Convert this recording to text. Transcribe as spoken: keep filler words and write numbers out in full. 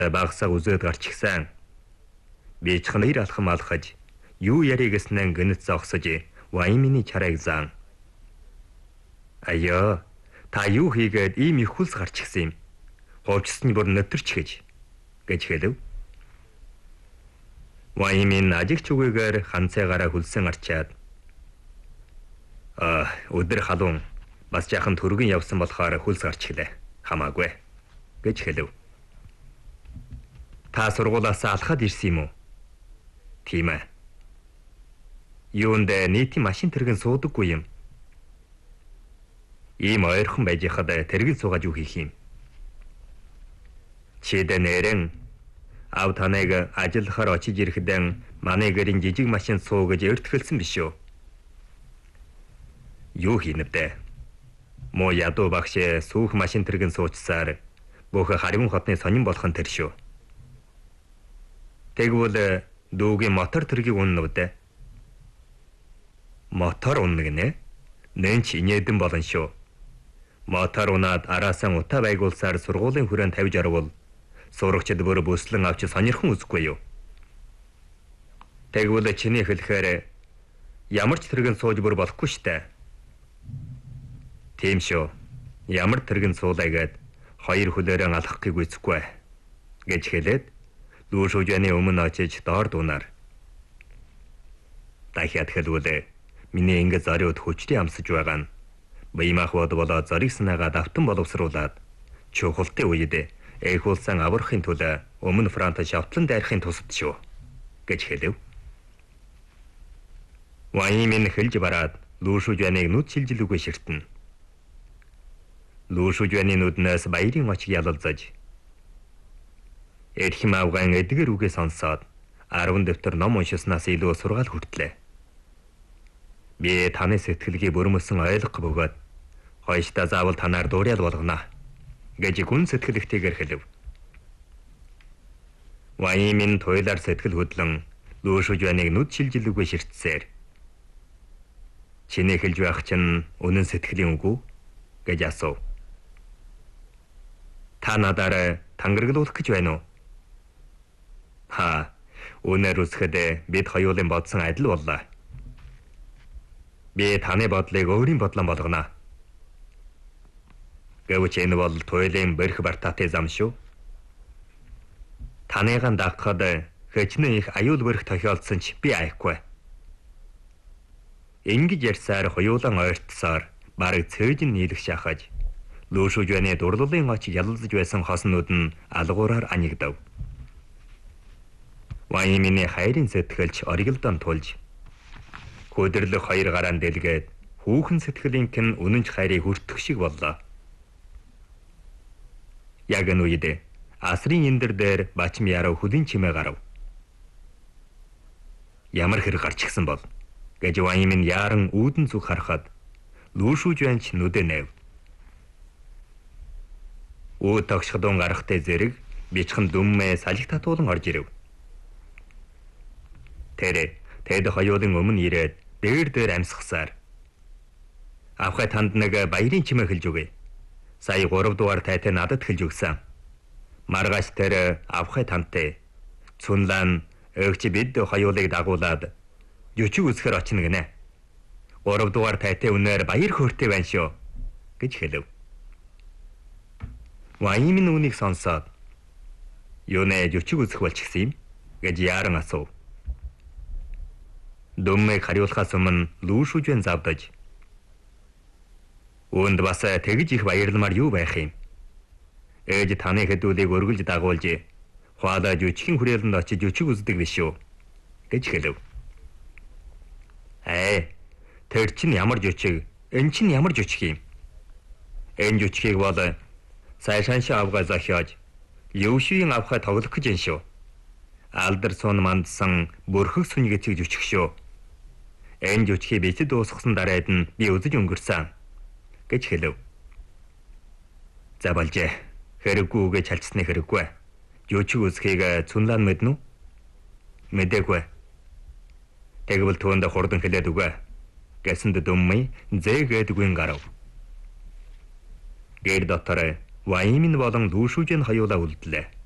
багсаа үзээд гарч гисэн. Би ч ханаар алхам алхаж, юу яриг гэснэн гэнэт зогсож, Ваймины чарайг зан. Аяа, та юу хийгээд ийм их хүлс гарч гисэн юм? Ховчсны бүр нөтөрч гэж гэж хэлв. Ваймин ажигч үгээр ханцайгаараа хүлсэн арчаад а өдөр халуун бас жаахан төргөн явсан болохоор хүлс гарч гэлээ. Хамаагүй гэж хэлв. Та сургуулаас алхаад ирсэн юм уу? Тийм ээ. Юунд нийтийн машин тэргэн суудаггүй юм. Ийм ойрхон байж хад тэргэн суугаад юу хийх юм? Чидэ нэрэн ав танайг ажиллахаар очиж ирэхдэн манай гэрийн жижиг машин суу гэж өртгөлсөн биш үү? Юу хийнэвдэ? Мо ядуу багш сүүх машин тэргэн суучсаар бүх хариван хотны сонин болох нь тэр шүү. Тэгвэл дүүгийн мотор тэргийг уннавдэ. Мотор унна гинэ? Нэн ч инээдэн болон шүү. Мотор унаад араасан утаа байгуулсаар сургуулийн хүрээнд тавьж орвол сурагчид бүр бүслэн авч сонирхон үзэхгүй юу? Тэгвэл чиний хэлэхээр ямар ч тэргэн сууж бүр болохгүй штэ. Тийм шүү. Ямар тэргэн суулаа гэд хоёр хөлөөрөө алхахыг үзэхгүй гэж хэлээд дүүшүүжэний өмнө очиж доор дуунаар. Дахиад хэлвэл миний ингэ зориуд хүчтэй амсаж байгаа нь Баймах бод болоо зориг санаагаа давтан боловсруулад чухалтай үед эх улсан аврахын тулд өмнө Франц шавтлан дайрахын тусад шүү гэж хэлв. Ваймин хэлж бараад дүүшүүжэнийг нүд шилжилүүгээ ширтэн. Дүүшүүжэний нүднээс баярын очиг ялалзаж Эрхэм авгаан эдгэр үгээ сонсоод арван дэвтэр ном уншиснаас илүү сургаал хүртлээ. Би таны сэтгэлгээ бүрмөсөн ойлгох бөгөөд хойштаа заавал танаар дуурайал болгоно гэж гүн сэтгэлэгтэйгээр хэлв. Ваймин туйлаар сэтгэл хөдлөн дүүшүүжэнийг нүд шилжилүүгээ ширтсээр чиний хэлж байх чинь үнэн сэтгэлийн үг үү гэж асуув. Та надаар тангараглуулах гэж байна уу? Ха, үнээр үсгэд бид хоёулын бодсон адил боллоо. Би таны бодлыг өөрийн бодлон болгоно. Гэвч энэ бол туйлын бэрх бартаатай зам шүү. Таныган дагахад хэчнээн их аюул бэрх тохиолдсон ч би айхгүй. Ингэж ярьсаар хоёулан ойртсоор бараг цээжин нийлэх шахаж дүүшүүжэний дурлалын очиг ялалзаж байсан хоснууд нь алгуураар анигдав. Ваймины хайрын сэтгэлч ориглдон тулж хөдөрлөх хоёр гараан дэлгээд хүүхэн сэтгэлийнх нь үнэнч хайрыг хүртэх шиг боллоо. Яг энэ үед асрын эндэр дээр бачим ярав хөдийн чимээ гарав. Ямар хэрэг гарч гисэн бол гэж Ваймин яаран үүдэн зүг харахад дүүшүүжэнч нүдэ нэв. Өө тогшходон гарахтай зэрэг бичхэн дүммээ салхи татуулан орж ирэв. Тэр тэд хоёулын өмнө ирээд дээр дээр амсгасаар авхай танд нэг баярын чимээ хэлж өгье. Сая гурав дугаар тайтай надад хэлж өгсөн. Маргааш тэр авхай тантай цунлан өгч бид хоёулыг дагуулад жүчиг үсгэр очно гинэ. гурав дугаар тайтай үнээр баяр хөөртэй байна шүү гэж хэлв. Ваймин үнийг сонсоод юу нэ жүчиг үсэх болчихсон юм гэж яаран асуув. Дүммийг хариулахаас өмнө дүүшүүжэн завдаж үүнд бас тэгж их баярламар юу байх юм? Ээж таны хэдүүлийг өргөлж дагуулж хуалаа жүчгийн хүрээлэнд очиж жүчиг үздэг биш үү гэж хэлв. Ээ, тэр чинь ямар жүчиг, энэ чинь ямар жүчиг юм? Энэ жүчгийг бол сайшаанши авгаа захиаж Юушийн авхай тоглох гэж юм шүү. Алдар суун мандсан бүрхэг сүнь гэцэг жүчиг шүү. Энэ жүчгийг битэд дуусгасан дараад нь би үзэж өнгөрсөн гэж хэлв. За болжээ. Хэрэггүй гэж халцсны хэрэггүй. Жүчиг үзхийг цунлан мэднэ үү? Мэдээгүй. Тэгвэл түүнд хурдан хэлээд үгүй. Гэсэнд дүммий зээгээд үгэн гарав. Гэр дотор Ваймин болон дүүшүүжэн хоёулаа үлдлээ.